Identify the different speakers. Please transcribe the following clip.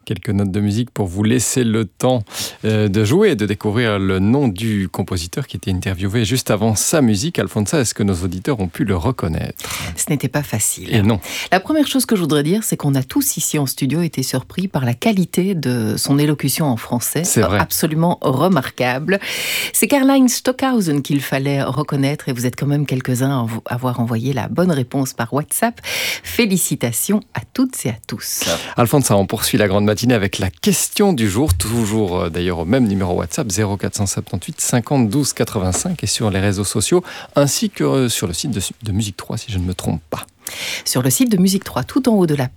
Speaker 1: Quelques notes de musique pour vous laisser le temps de jouer et de découvrir le nom du compositeur qui était interviewé juste avant sa musique. Alfonsa, est-ce que nos auditeurs ont pu le reconnaître ?
Speaker 2: Ce n'était pas facile.
Speaker 1: Et non.
Speaker 2: La première chose que je voudrais dire, c'est qu'on a tous ici en studio été surpris par la qualité de son élocution en français.
Speaker 1: C'est vrai.
Speaker 2: Absolument remarquable. C'est Karlheinz Stockhausen qu'il fallait reconnaître et vous êtes quand même quelques-uns à avoir envoyé la bonne réponse par WhatsApp. Félicitations à toutes et à tous.
Speaker 1: Alfonsa, on poursuit la grande matinée avec la question du jour, toujours d'ailleurs au même numéro WhatsApp 0478 50 12 85 et sur les réseaux sociaux ainsi que sur le site de Musique 3 si je ne me trompe pas.
Speaker 2: Sur le site de Musique 3, tout en haut de la